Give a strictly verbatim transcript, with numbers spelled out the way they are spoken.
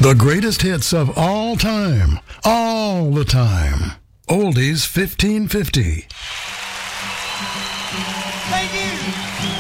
The greatest hits of all time, all the time. Oldies fifteen fifty. Thank you.